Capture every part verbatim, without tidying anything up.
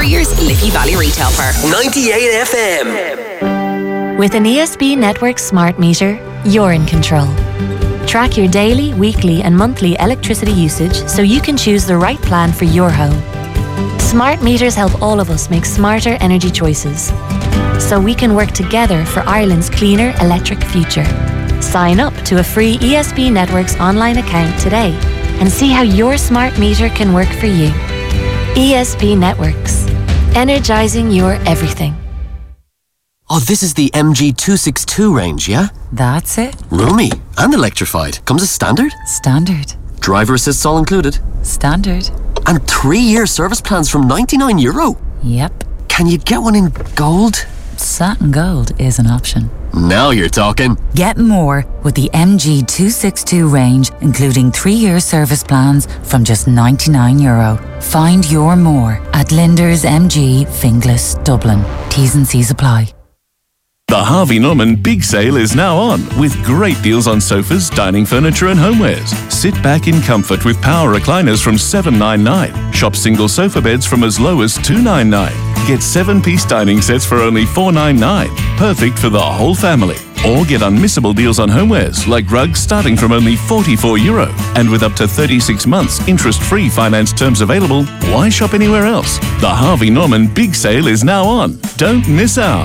Interiors, Liffey Valley Retail Park. ninety-eight F M. With an E S B Network smart meter, you're in control. Track your daily, weekly and monthly electricity usage so you can choose the right plan for your home. Smart meters help all of us make smarter energy choices, so we can work together for Ireland's cleaner electric future. Sign up to a free E S B Networks online account today and see how your smart meter can work for you. E S B Networks. Energising your everything. Oh, this is the M G two sixty-two range, yeah? That's it. Roomy and electrified. Comes as standard? Standard. Driver assists all included? Standard. And three-year service plans from ninety-nine euro? Yep. Can you get one in gold? Satin gold is an option. Now you're talking. Get more with the M G two sixty-two range, including three-year service plans from just ninety-nine euro. Find your more at Linders M G, Finglas, Dublin. T's and C's apply. The Harvey Norman Big Sale is now on, with great deals on sofas, dining furniture and homewares. Sit back in comfort with power recliners from seven ninety-nine. Shop single sofa beds from as low as two ninety-nine. Get seven-piece dining sets for only four ninety-nine. Perfect for the whole family. Or get unmissable deals on homewares, like rugs starting from only forty-four euro. And with up to thirty-six months interest-free finance terms available, why shop anywhere else? The Harvey Norman Big Sale is now on. Don't miss out.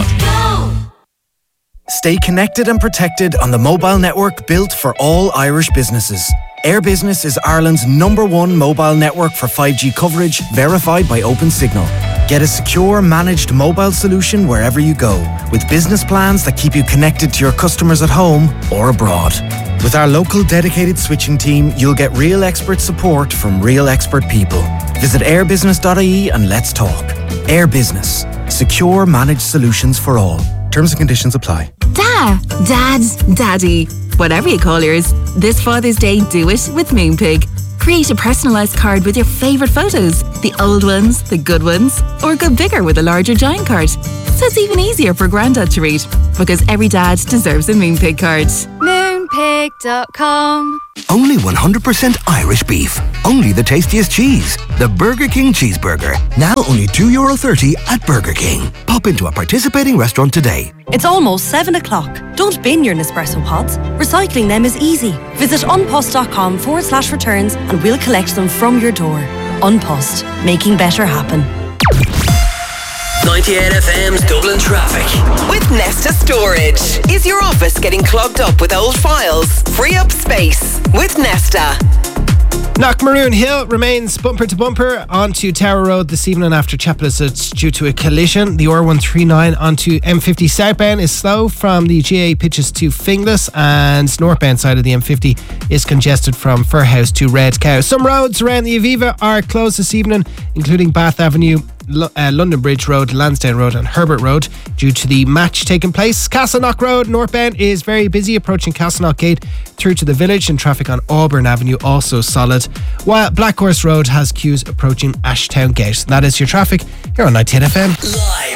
Stay connected and protected on the mobile network built for all Irish businesses. Air Business is Ireland's number one mobile network for five G coverage, verified by OpenSignal. Get a secure, managed mobile solution wherever you go, with business plans that keep you connected to your customers at home or abroad. With our local dedicated switching team, you'll get real expert support from real expert people. Visit airbusiness dot I E and let's talk. Air Business. Secure, managed solutions for all. Terms and conditions apply. Da, Dads, Daddy, whatever you call yours, this Father's Day do it with Moonpig. Create a personalised card with your favourite photos, the old ones, the good ones, or go bigger with a larger giant card. So it's even easier for Grandad to read, because every dad deserves a Moonpig card. Moonpig dot com. Only one hundred percent Irish beef. Only the tastiest cheese. The Burger King Cheeseburger. Now only two euro thirty at Burger King. Pop into a participating restaurant today. It's almost seven o'clock. Don't bin your Nespresso pods. Recycling them is easy. Visit unpost.com forward slash returns and we'll collect them from your door. Unpost. Making better happen. ninety-eight F M's Dublin traffic. With Nesta Storage. Is your office getting clogged up with old files? Free up space with Nesta. Knockmaroon Hill remains bumper to bumper onto Tower Road this evening after Chapel. It's due to a collision. The R one thirty-nine onto M fifty southbound is slow from the G A pitches to Finglas, and northbound side of the M fifty is congested from Firhouse to Red Cow. Some roads around the Aviva are closed this evening, including Bath Avenue, L- uh, London Bridge Road, Lansdowne Road and Herbert Road, due to the match taking place. Castleknock Road northbound is very busy approaching Castleknock Gate through to the village, and traffic on Auburn Avenue also solid, while Blackhorse Road has queues approaching Ashtown Gate. That is your traffic here on ninety-eight F M. Live